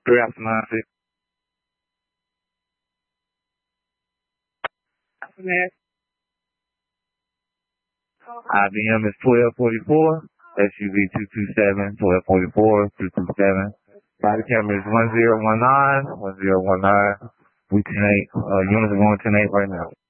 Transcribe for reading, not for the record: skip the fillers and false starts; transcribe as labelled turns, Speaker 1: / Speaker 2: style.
Speaker 1: 3 after 9, 6. IBM is 1244. SUV 227, 1244, 227. Body camera is 1019, 1019. We 10-8. Units are going 10-8 right now.